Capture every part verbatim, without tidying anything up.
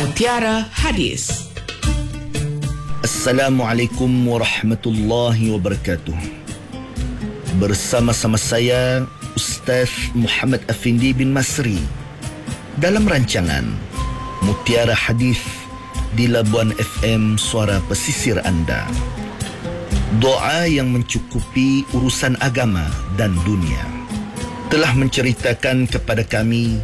Mutiara Hadis. Assalamualaikum warahmatullahi wabarakatuh. Bersama-sama saya Ustaz Muhammad Afindi bin Masri dalam rancangan Mutiara Hadis di Labuan F M, suara pesisir anda. Doa yang mencukupi urusan agama dan dunia. Telah menceritakan kepada kami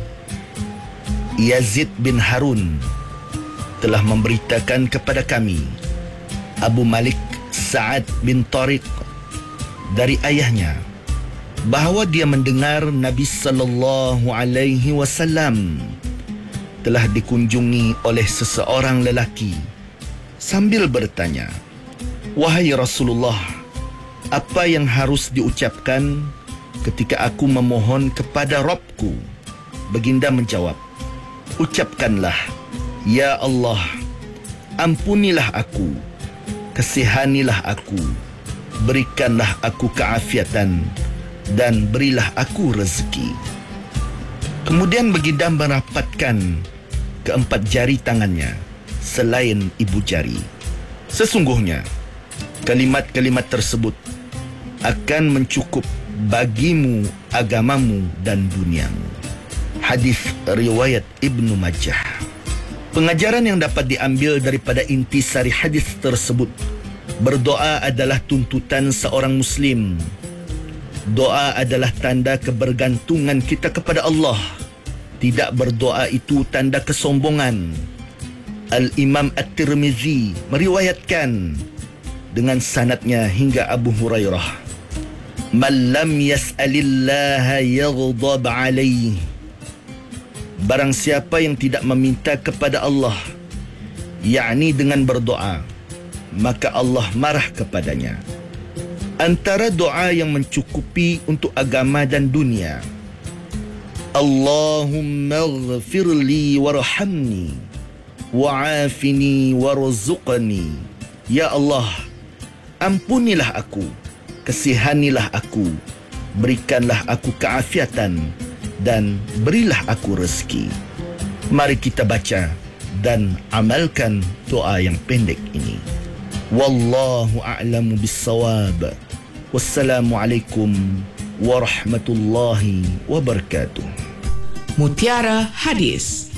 Yazid bin Harun, telah memberitakan kepada kami Abu Malik Sa'ad bin Tariq dari ayahnya bahawa dia mendengar Nabi sallallahu alaihi wasallam telah dikunjungi oleh seseorang lelaki sambil bertanya, "Wahai Rasulullah, apa yang harus diucapkan ketika aku memohon kepada Rabbku?" Baginda menjawab, "Ucapkanlah, Ya Allah, ampunilah aku, kasihanilah aku, berikanlah aku keafiatan, dan berilah aku rezeki." Kemudian baginda merapatkan keempat jari tangannya selain ibu jari. Sesungguhnya kalimat-kalimat tersebut akan mencukup bagimu agamamu dan duniamu. Hadis riwayat Ibnu Majah. Pengajaran yang dapat diambil daripada intisari hadis tersebut, berdoa adalah tuntutan seorang Muslim. Doa adalah tanda kebergantungan kita kepada Allah. Tidak berdoa itu tanda kesombongan. Al-Imam At-Tirmizi meriwayatkan dengan sanadnya hingga Abu Hurairah, "Man lam yas'alillaha yaghdab alaihi." Barang siapa yang tidak meminta kepada Allah, yakni dengan berdoa, maka Allah marah kepadanya. Antara doa yang mencukupi untuk agama dan dunia, Allahumma ghafirli warhamni wa'afini warzuqni. Ya Allah, ampunilah aku, kasihanilah aku, berikanlah aku keafiatan, dan berilah aku rezeki. Mari kita baca dan amalkan doa yang pendek ini. Wallahu a'lamu bissawab. Wassalamualaikum warahmatullahi wabarakatuh. Mutiara Hadis.